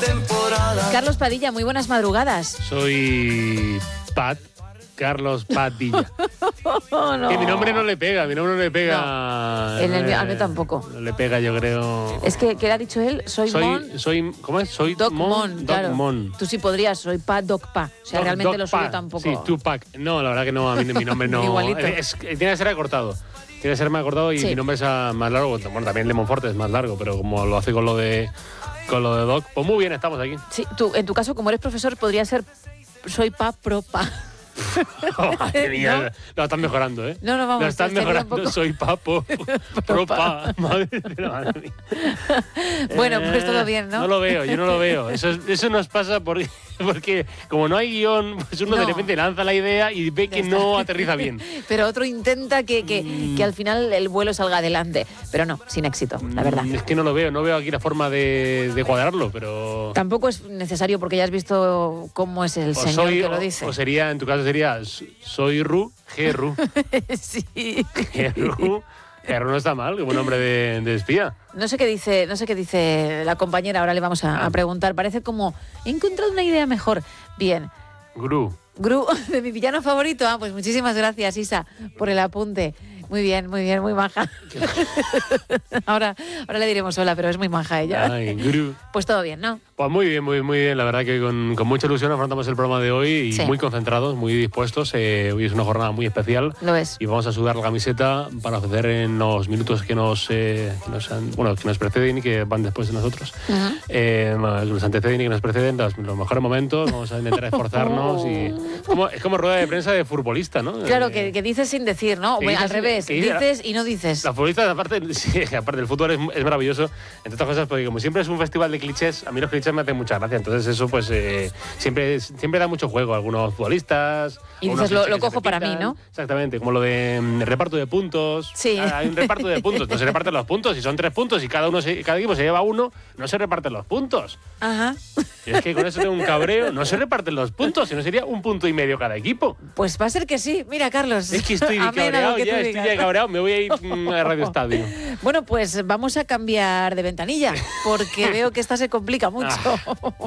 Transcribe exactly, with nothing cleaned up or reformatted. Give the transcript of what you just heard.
temporada. Carlos Padilla, muy buenas madrugadas. Soy Pat, Carlos Padilla. Oh, no. Que mi nombre no le pega, mi nombre no le pega. No, en el, eh, al mío tampoco. No le pega, yo creo. Es que, ¿qué le ha dicho él? Soy, soy, Mon. soy, ¿cómo es? Soy Doc Mon, Mon, Doc claro. Mon. Tú sí podrías, soy Pa Doc Pa. O sea, Doc- realmente Doc lo suyo Pa. tampoco. Sí, Tupac. No, la verdad que no, a mí mi nombre no. Igualito. Es, tiene que ser acortado. Tiene que ser más acortado y Sí. mi nombre es ah, más largo. Bueno, también de Monforte es más largo, pero como lo hace con lo de con lo de Doc, pues muy bien, estamos aquí. Sí, tú, en tu caso, como eres profesor, podría ser soy Pa Pro Pa. Oh, madre mía, ¿No? lo están mejorando, ¿eh? No, no, vamos, Lo están sería un mejorando. poco- Soy papo, propa. Madre, madre mía. Bueno, pues Eh, todo bien, ¿no? No lo veo, yo no lo veo. Eso, es- eso nos pasa porque, porque como no hay guión, pues uno No. de repente lanza la idea y ve que Ya no está. aterriza bien. Pero otro intenta que, que, Mm. que al final el vuelo salga adelante. Pero no, sin éxito, la verdad. Mm, Es que no lo veo, no veo aquí la forma de, de cuadrarlo, pero... Tampoco es necesario porque ya has visto cómo es el O señor soy, que lo o- dice. o sería, en tu caso sería, soy Ru, G-Ru. Sí. G-Ru. G-Ru no está mal, como nombre de, de espía. No sé qué dice, no sé qué dice la compañera, ahora le vamos a, a preguntar. Parece como, he encontrado una idea mejor. Bien. Gru. Gru, de mi villano favorito. Ah, pues muchísimas gracias, Isa, por el apunte. Muy bien, muy bien, muy maja. ahora, ahora le diremos hola, pero es muy maja ella. Ay, Gru. Pues todo bien, ¿no? Pues muy bien, muy, muy bien. La verdad que con, con mucha ilusión afrontamos el programa de hoy y Sí. muy concentrados, muy dispuestos. Eh, hoy es una jornada muy especial Lo es. y vamos a sudar la camiseta para ofrecer en los minutos que nos, eh, que nos, han- bueno, que nos preceden y que van después de nosotros. Ujú. Eh, que nos anteceden y que nos preceden los, los mejores momentos. Vamos a intentar esforzarnos. y es como, es como rueda de prensa de futbolista, ¿no? Claro, Eh, que, que dices sin decir, ¿no? que Bueno, al dices- revés, que dices- dices y no dices. Los futbolistas, aparte, sí, aparte del fútbol, es, es maravilloso, entre otras cosas, porque como siempre es un festival de clichés, a mí los clichés me hacen mucha gracia. Entonces, eso, pues, eh, siempre, siempre da mucho juego a algunos futbolistas. Y algunos dices, lo- clichés lo que se cojo para mí, repitan. ¿no? Exactamente, como lo de mm, reparto de puntos. Sí. Ah, Hay un reparto de puntos, no se reparten los puntos, si son tres puntos y cada, uno se- cada equipo se lleva uno, no se reparten los puntos. Ajá. Y es que con eso tengo un cabreo, no se reparten los puntos, si no sería un punto y medio cada equipo. Pues va a ser que sí. Mira, Carlos. Es que estoy amén a lo cabreado que ya, tú estoy digas. ya cabreado, me voy a ir mm, a Radio Estadio. Bueno, pues vamos a cambiar de ventanilla, porque veo que esta se complica mucho.